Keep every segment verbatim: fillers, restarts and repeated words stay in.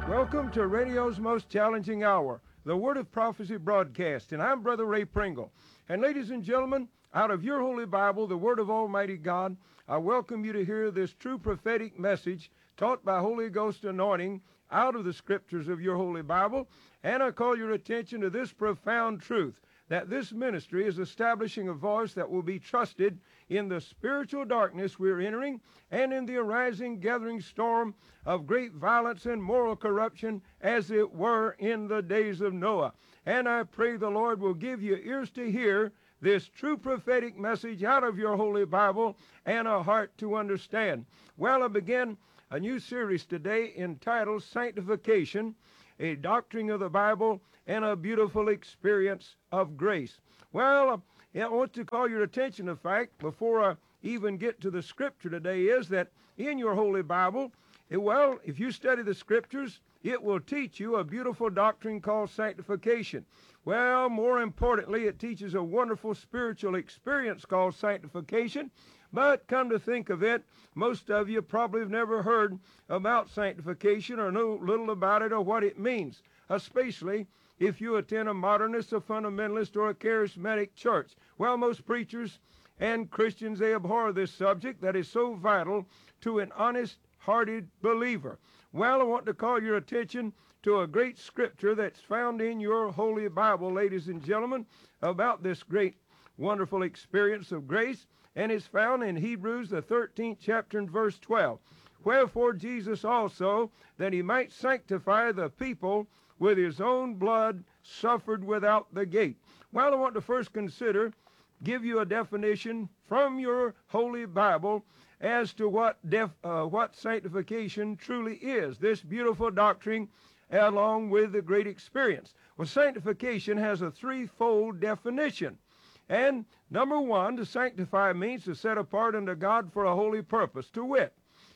Welcome to radio's most challenging hour, the Word of Prophecy broadcast, and I'm Brother Ray Pringle. And ladies and gentlemen, out of your Holy Bible, the Word of Almighty God, I welcome you to hear this true prophetic message taught by Holy Ghost anointing out of the Scriptures of your Holy Bible, and I call your attention to this profound truth, that this ministry is establishing a voice that will be trusted in the spiritual darkness we're entering and in the arising gathering storm of great violence and moral corruption as it were in the days of Noah. And I pray the Lord will give you ears to hear this true prophetic message out of your Holy Bible and a heart to understand. Well, I begin a new series today entitled Sanctification, a Doctrine of the Bible and a Beautiful Experience of Grace. Well, I want to call your attention to the fact, before I even get to the Scripture today, is that in your Holy Bible, well, if you study the Scriptures, it will teach you a beautiful doctrine called sanctification. Well, more importantly, it teaches a wonderful spiritual experience called sanctification. But come to think of it, most of you probably have never heard about sanctification or know little about it or what it means, especially if you attend a modernist, a fundamentalist, or a charismatic church. Well, most preachers and Christians, they abhor this subject that is so vital to an honest-hearted believer. Well, I want to call your attention to a great scripture that's found in your Holy Bible, ladies and gentlemen, about this great, wonderful experience of grace, and it's found in Hebrews, the thirteenth chapter and verse twelve. Wherefore Jesus also, that he might sanctify the people with his own blood, suffered without the gate. Well, I want to first consider, give you a definition from your Holy Bible as to what def, uh, what sanctification truly is, this beautiful doctrine along with the great experience. Well, sanctification has a threefold definition. And number one, to sanctify means to set apart unto God for a holy purpose, to wit,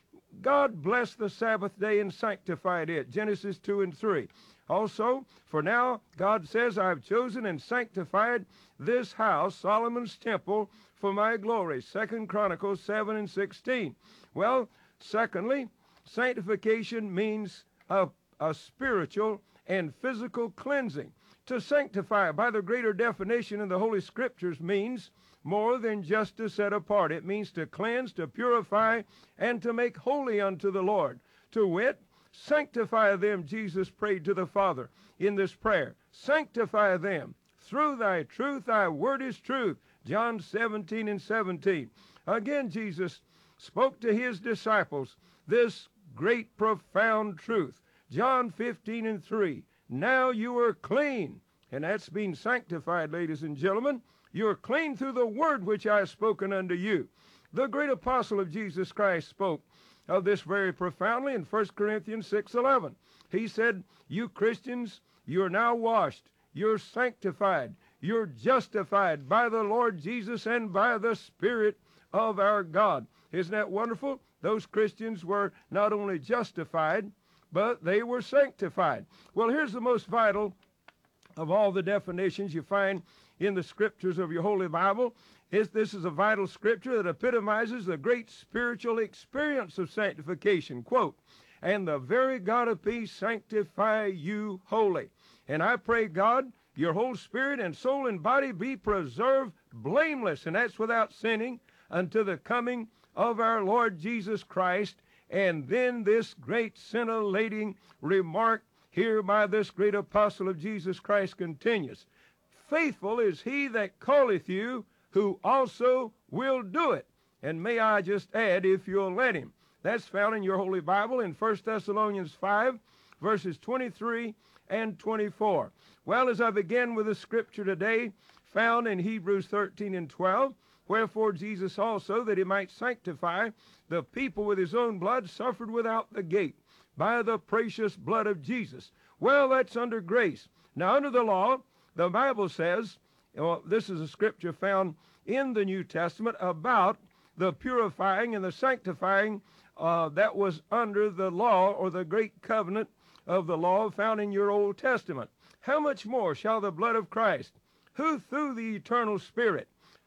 God blessed the Sabbath day and sanctified it, Genesis two and three. Also, for now, God says, I've chosen and sanctified this house, Solomon's temple, for my glory, Second Chronicles seven and sixteen. Well, secondly, sanctification means a, a spiritual and physical cleansing. To sanctify, by the greater definition in the Holy Scriptures, means more than just to set apart. It means to cleanse, to purify, and to make holy unto the Lord. To wit, sanctify them, Jesus prayed to the Father in this prayer. Sanctify them through thy truth, thy word is truth. John seventeen and seventeen. Again, Jesus spoke to his disciples this great, profound truth. John fifteen and three. Now you are clean. And that's being sanctified, ladies and gentlemen. You're clean through the word which I have spoken unto you. The great apostle of Jesus Christ spoke of this very profoundly in First Corinthians six eleven. He said, you Christians, you're now washed, you're sanctified, you're justified by the Lord Jesus and by the Spirit of our God. Isn't that wonderful? Those Christians were not only justified, but they were sanctified. Well, here's the most vital of all the definitions you find in the Scriptures of your Holy Bible. Is this is a vital scripture that epitomizes the great spiritual experience of sanctification. Quote, and the very God of peace sanctify you wholly. And I pray, God, your whole spirit and soul and body be preserved blameless, and that's without sinning, unto the coming of our Lord Jesus Christ. And then this great scintillating remark here by this great apostle of Jesus Christ continues. Faithful is he that calleth you, who also will do it. And may I just add, if you'll let him. That's found in your Holy Bible in First Thessalonians five, verses twenty-three and twenty-four. Well, as I begin with the scripture today, found in Hebrews thirteen and twelve, wherefore Jesus also, that he might sanctify the people with his own blood, suffered without the gate, by the precious blood of Jesus. Well, that's under grace. Now, under the law, the Bible says, well, this is a scripture found in the New Testament about the purifying and the sanctifying uh, that was under the law, or the great covenant of the law found in your Old Testament. How much more shall the blood of Christ, who through the eternal Spirit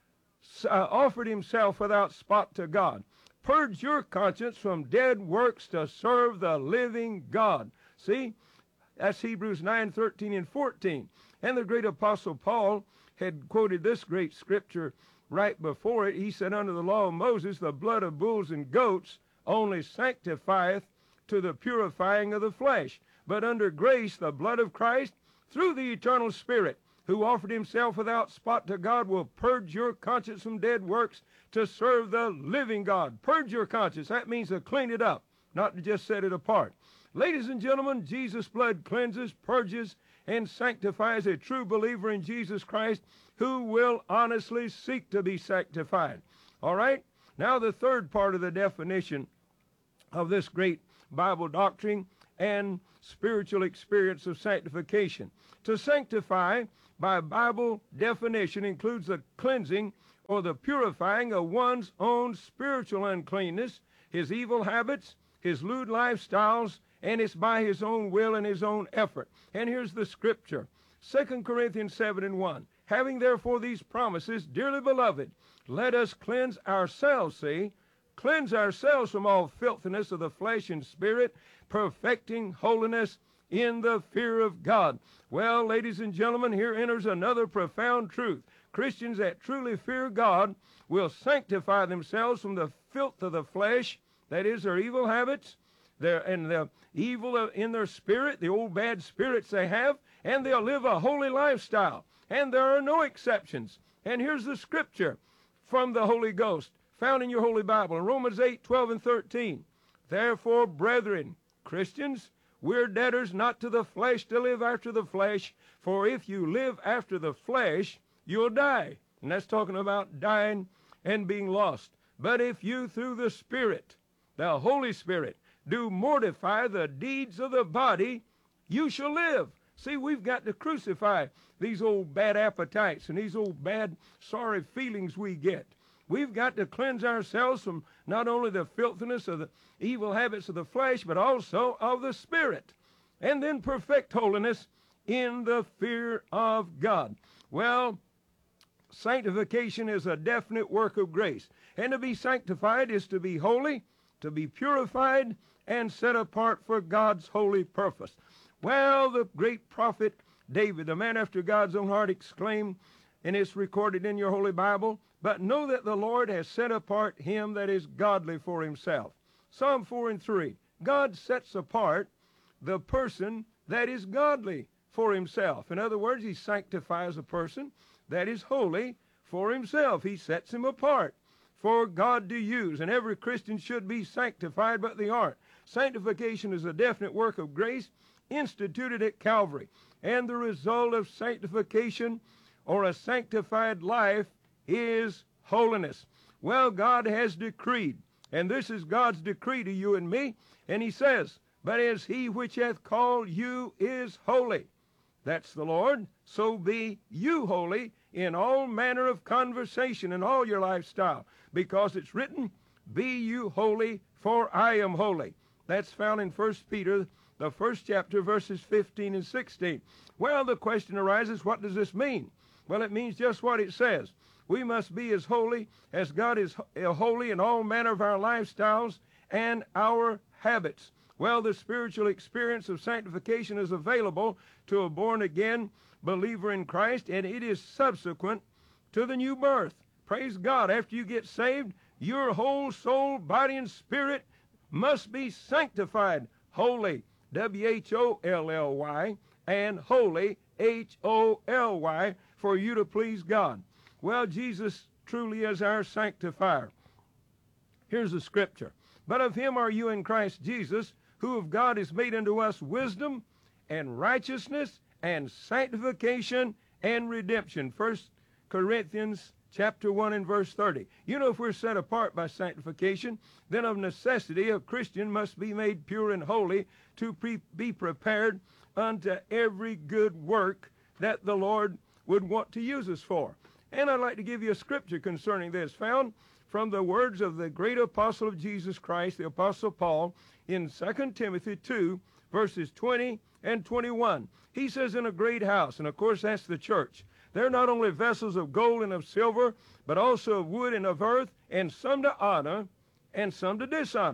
uh, offered himself without spot to God, purge your conscience from dead works to serve the living God. See, that's Hebrews nine, thirteen, and fourteen. And the great apostle Paul had quoted this great scripture right before it. He said, under the law of Moses, the blood of bulls and goats only sanctifieth to the purifying of the flesh. But under grace, the blood of Christ, through the eternal Spirit, who offered himself without spot to God, will purge your conscience from dead works to serve the living God. Purge your conscience. That means to clean it up, not to just set it apart. Ladies and gentlemen, Jesus' blood cleanses, purges, and sanctifies a true believer in Jesus Christ who will honestly seek to be sanctified. All right? Now the third part of the definition of this great Bible doctrine and spiritual experience of sanctification. To sanctify, by Bible definition, includes the cleansing or the purifying of one's own spiritual uncleanness, his evil habits, his lewd lifestyles, and it's by his own will and his own effort. And here's the scripture, Second Corinthians seven and one. Having therefore these promises, dearly beloved, let us cleanse ourselves, see, cleanse ourselves from all filthiness of the flesh and spirit, perfecting holiness in the fear of God. Well, ladies and gentlemen, here enters another profound truth. Christians that truly fear God will sanctify themselves from the filth of the flesh, that is, their evil habits, their, and the evil in their spirit, the old bad spirits they have, and they'll live a holy lifestyle. And there are no exceptions. And here's the scripture from the Holy Ghost, found in your Holy Bible, in Romans eight, twelve, and thirteen. Therefore, brethren, Christians, we're debtors not to the flesh to live after the flesh, for if you live after the flesh, you'll die. And that's talking about dying and being lost. But if you through the Spirit, the Holy Spirit, do mortify the deeds of the body, you shall live. See, we've got to crucify these old bad appetites and these old bad sorry feelings we get. We've got to cleanse ourselves from not only the filthiness of the evil habits of the flesh, but also of the spirit. And then perfect holiness in the fear of God. Well, sanctification is a definite work of grace. And to be sanctified is to be holy, to be purified, and set apart for God's holy purpose. Well, the great prophet David, the man after God's own heart, exclaimed, and it's recorded in your Holy Bible, but know that the Lord has set apart him that is godly for himself. Psalm four and three, God sets apart the person that is godly for himself. In other words, he sanctifies a person that is holy for himself. He sets him apart for God to use. And every Christian should be sanctified, but they aren't. Sanctification is a definite work of grace instituted at Calvary. And the result of sanctification, or a sanctified life, is holiness. Well, God has decreed, and this is God's decree to you and me, and he says, but as he which hath called you is holy, that's the Lord, so be you holy in all manner of conversation and all your lifestyle, because it's written, be you holy, for I am holy. That's found in First Peter, the first chapter, verses fifteen and sixteen. Well, the question arises, what does this mean? Well, it means just what it says. We must be as holy as God is holy in all manner of our lifestyles and our habits. Well, the spiritual experience of sanctification is available to a born-again believer in Christ, and it is subsequent to the new birth. Praise God. After you get saved, your whole soul, body, and spirit must be sanctified. Holy, W H O L L Y, and holy, H O L Y, for you to please God. Well, Jesus truly is our sanctifier. Here's the scripture. But of him are you in Christ Jesus, who of God is made unto us wisdom and righteousness and sanctification and redemption. First Corinthians chapter one and verse thirty. You know, if we're set apart by sanctification, then of necessity a Christian must be made pure and holy to pre- be prepared unto every good work that the Lord would want to use us for. And I'd like to give you a scripture concerning this, found from the words of the great apostle of Jesus Christ, the Apostle Paul, in Second Timothy two, verses twenty and twenty-one. He says, in a great house, and of course that's the church, they're not only vessels of gold and of silver, but also of wood and of earth, and some to honor and some to dishonor.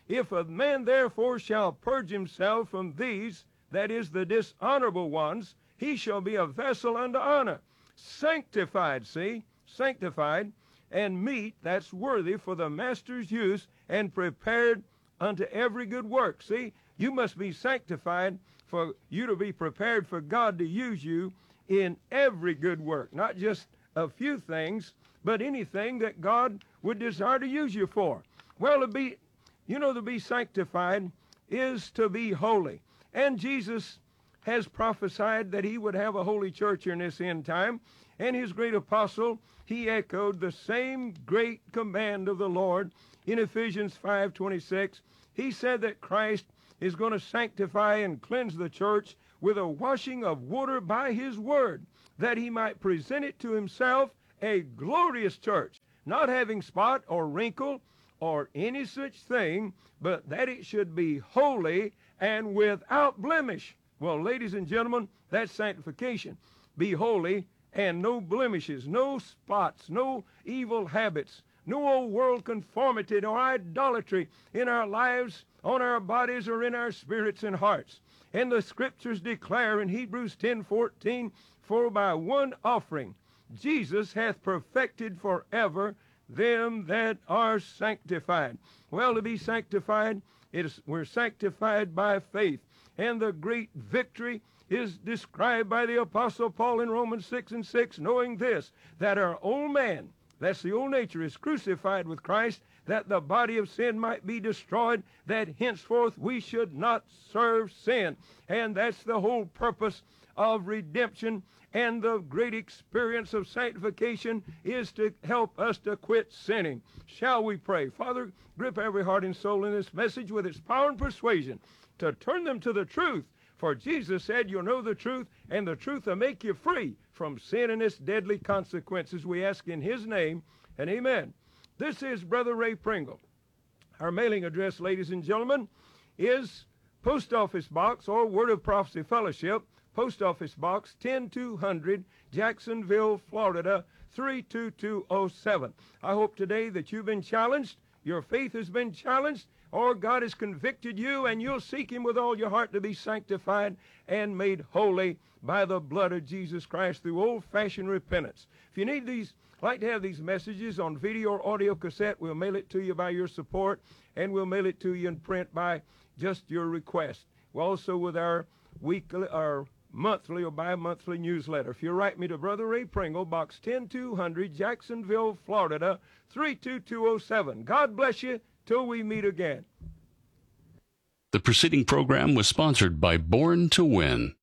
If a man therefore shall purge himself from these, that is, the dishonorable ones, he shall be a vessel unto honor, sanctified, see, sanctified, and meet, that's worthy for the master's use, and prepared unto every good work. See, you must be sanctified for you to be prepared for God to use you in every good work, not just a few things, but anything that God would desire to use you for. Well, to be, you know, to be sanctified is to be holy. And Jesus has prophesied that he would have a holy church in this end time. And his great apostle, he echoed the same great command of the Lord in Ephesians five twenty-six. He said that Christ is going to sanctify and cleanse the church with a washing of water by his word, that he might present it to himself a glorious church, not having spot or wrinkle or any such thing, but that it should be holy and without blemish. Well, ladies and gentlemen, that's sanctification. Be holy and no blemishes, no spots, no evil habits, no old world conformity or idolatry in our lives, on our bodies, or in our spirits and hearts. And the scriptures declare in Hebrews ten fourteen, for by one offering Jesus hath perfected forever them that are sanctified. Well, to be sanctified, it is, we're sanctified by faith. And the great victory is described by the Apostle Paul in Romans six and six, knowing this, that our old man, that's the old nature, is crucified with Christ, that the body of sin might be destroyed, that henceforth we should not serve sin. And that's the whole purpose of redemption. And the great experience of sanctification is to help us to quit sinning. Shall we pray? Father, grip every heart and soul in this message with its power and persuasion to turn them to the truth. For Jesus said, you'll know the truth, and the truth will make you free from sin and its deadly consequences. We ask in his name, and amen. This is Brother Ray Pringle. Our mailing address, ladies and gentlemen, is Post Office Box or Word of Prophecy Fellowship, Post Office Box ten two hundred, Jacksonville, Florida, three two two oh seven. I hope today that you've been challenged, your faith has been challenged, or God has convicted you, and you'll seek him with all your heart to be sanctified and made holy by the blood of Jesus Christ through old-fashioned repentance. If you need these, like to have these messages on video or audio cassette, we'll mail it to you by your support, and we'll mail it to you in print by just your request. We're also with our weekly, our monthly or bi-monthly newsletter. If you write me to Brother Ray Pringle, Box ten two hundred, Jacksonville, Florida, three two two oh seven. God bless you till we meet again. The preceding program was sponsored by Born to Win.